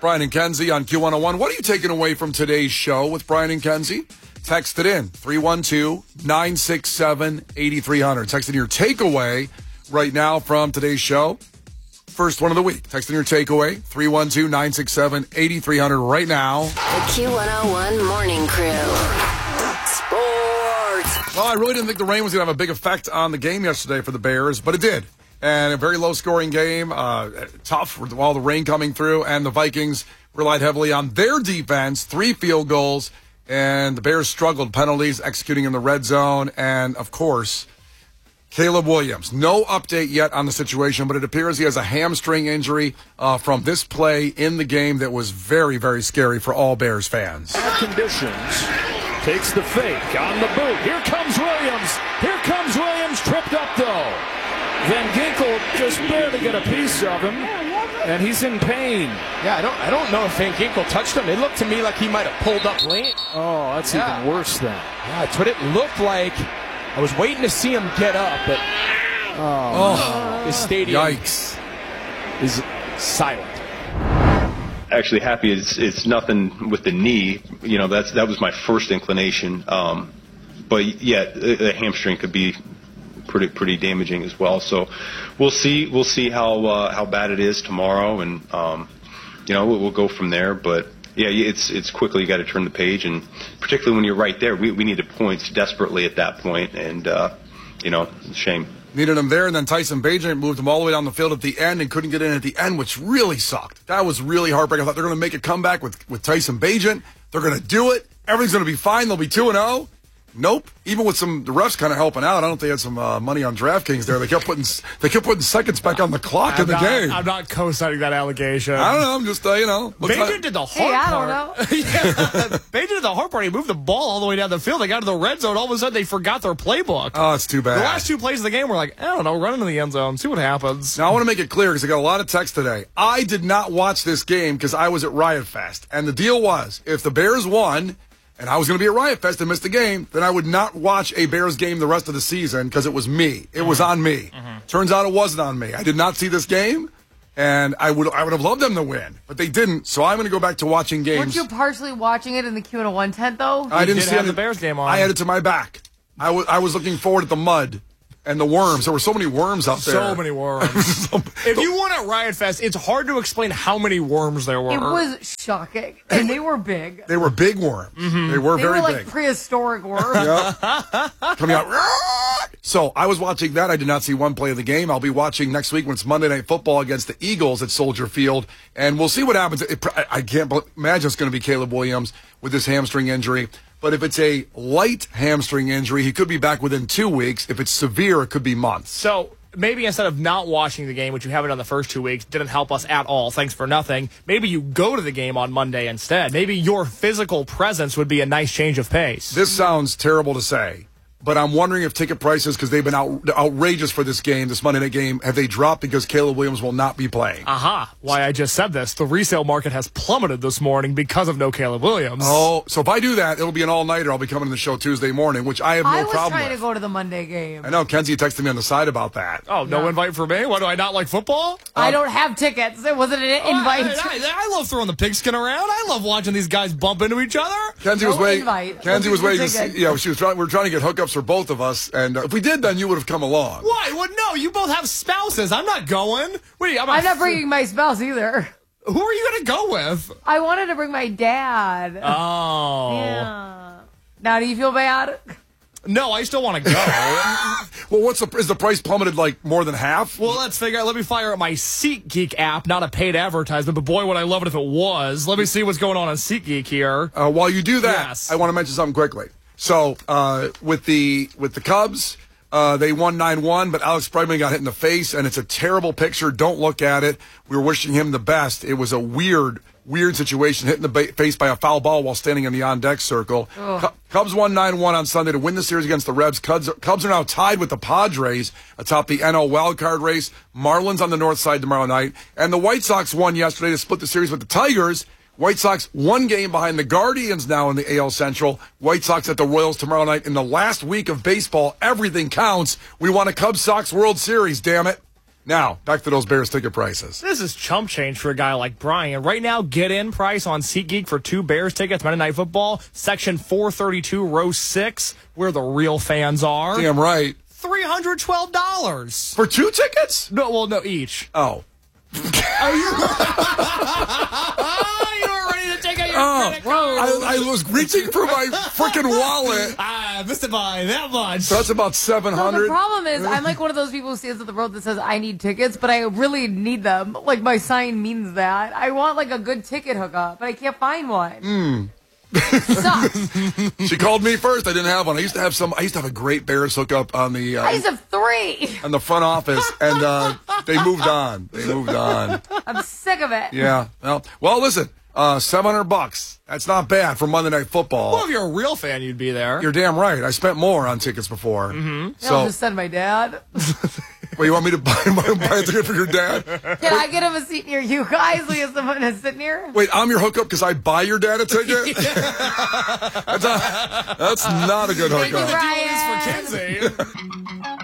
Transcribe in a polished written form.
Brian and Kenzie on Q101. What are you taking away from today's show with Brian and Kenzie? Text it in, 312-967-8300. Text in your takeaway right now from today's show. First one of the week. Text in your takeaway, 312-967-8300 right now. The Q101 Morning Crew. Sports. Well, I really didn't think the rain was going to have a big effect on the game yesterday for the Bears, but it did. And a very low-scoring game, tough with all the rain coming through, and the Vikings relied heavily on their defense, 3 field goals, and the Bears struggled, penalties, executing in the red zone, and, of course, Caleb Williams. No update yet on the situation, but it appears he has a hamstring injury from this play in the game that was very, very scary for all Bears fans. Bad conditions. Takes the fake on the boot. Here comes Williams. Here comes Williams. Tripped up, though. Van Ginkel just barely get a piece of him, and he's in pain. Yeah, I don't know if Van Ginkel touched him. It looked to me like he might have pulled up late. Oh, that's even worse then. Yeah, that's what it looked like. I was waiting to see him get up, but the stadium Yikes. is silent. Actually happy it's nothing with the knee. You know, that was my first inclination. But yeah, a hamstring could be pretty damaging as well. So we'll see how bad it is tomorrow, and we'll go from there. But yeah, it's quickly you got to turn the page, and particularly when you're right there, we needed points desperately at that point, and it's a shame. Needed him there, and then Tyson Bagent moved him all the way down the field at the end and couldn't get in at the end, which really sucked. That was really heartbreaking. I thought they're going to make a comeback with Tyson Bagent. They're going to do it. Everything's going to be fine. They'll be 2-0. Nope. Even with the refs kind of helping out, I don't think they had some money on DraftKings there. They kept putting seconds back on the clock in the game. I'm not co-signing that allegation. I don't know. I'm just Bagent did the hard part. I don't know. Bagent did the hard part. He moved the ball all the way down the field. They got to the red zone. All of a sudden, they forgot their playbook. Oh, it's too bad. The last 2 plays of the game were like, I don't know, run into the end zone, see what happens. Now, I want to make it clear because I got a lot of text today. I did not watch this game because I was at Riot Fest. And the deal was, if the Bears won, and I was going to be at Riot Fest and miss the game, then I would not watch a Bears game the rest of the season because it was me. It was on me. Turns out it wasn't on me. I did not see this game, and I would have loved them to win, but they didn't. So I'm going to go back to watching games. Weren't you partially watching it in the Q101 tent, though? I didn't see the Bears game on. I had it to my back. I was looking forward at the mud and the worms. There were so many worms out there. So many worms. If you won at Riot Fest, it's hard to explain how many worms there were. It was shocking, and they were big. They were big worms. They were very like big. Prehistoric worms. Coming out. So I was watching that. I did not see one play of the game. I'll be watching next week when it's Monday Night Football against the Eagles at Soldier Field, and we'll see what happens. I can't imagine it's going to be Caleb Williams with this hamstring injury. But if it's a light hamstring injury, he could be back within 2 weeks. If it's severe, it could be months. So maybe instead of not watching the game, which you haven't done the first 2 weeks, didn't help us at all, thanks for nothing, maybe you go to the game on Monday instead. Maybe your physical presence would be a nice change of pace. This sounds terrible to say, but I'm wondering if ticket prices, because they've been outrageous for this game, this Monday night game, have they dropped because Caleb Williams will not be playing? Why I just said this. The resale market has plummeted this morning because of no Caleb Williams. Oh, so if I do that, it'll be an all-nighter. I'll be coming to the show Tuesday morning, which I have no problem with. I was trying to go to the Monday game. I know. Kenzie texted me on the side about that. Oh, no invite for me? What, do I not like football? I don't have tickets. It wasn't an invite. I love throwing the pigskin around. I love watching these guys bump into each other. Kenzie was waiting. Kenzie was waiting to see. Yeah, we were trying to get hookups for both of us. And if we did, then you would have come along. Why? Well, no, you both have spouses. I'm not going. I'm not bringing my spouse either. Who are you going to go with? I wanted to bring my dad. Oh. Yeah. Now, do you feel bad? No, I still want to go. Well, is the price plummeted like more than half? Well, let's figure out. Let me fire up my SeatGeek app, not a paid advertisement, but boy, would I love it if it was. Let me see what's going on SeatGeek here. While you do that, yes. I want to mention something quickly. So, with the Cubs, they won 9-1, but Alex Bregman got hit in the face, and it's a terrible picture. Don't look at it. We were wishing him the best. It was a weird situation, hit in the face by a foul ball while standing in the on-deck circle. Cubs won 9-1 on Sunday to win the series against the Reds. Cubs are now tied with the Padres atop the NL wildcard race. Marlins on the north side tomorrow night. And the White Sox won yesterday to split the series with the Tigers. White Sox 1 game behind the Guardians now in the AL Central. White Sox at the Royals tomorrow night. In the last week of baseball, everything counts. We want a Cubs-Sox World Series, damn it. Now, back to those Bears ticket prices. This is chump change for a guy like Brian. Right now, get-in price on SeatGeek for 2 Bears tickets, Monday Night Football, section 432, row 6, where the real fans are. Damn right. $312. For 2 tickets? No, each. Oh. You were ready to take out your credit card. I was reaching for my freaking wallet. I missed it by that much. So that's about So the $700. problem is, I'm like one of those people who stands at the road that says, I need tickets, but I really need them. Like, my sign means that. I want, like, a good ticket hookup, but I can't find one. Sucks. She called me first. I didn't have one. I used to have a great Bears hookup on the I used to have 3. on the front office, and they moved on. I'm sick of it. Yeah. Well, listen. $700. That's not bad for Monday Night Football. Well, if you're a real fan, you'd be there. You're damn right. I spent more on tickets before. Mm-hmm. I'll just send my dad. Well, you want me to buy a ticket for your dad? Can I get him a seat near you guys? We have someone to sit near. Wait, I'm your hookup because I buy your dad a ticket? That's not a good Maybe hookup. the deal is for Kenzie.